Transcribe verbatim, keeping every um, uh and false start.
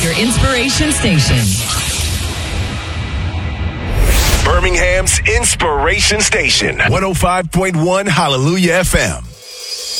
your inspiration station. Birmingham's Inspiration Station, one oh five point one Hallelujah F M.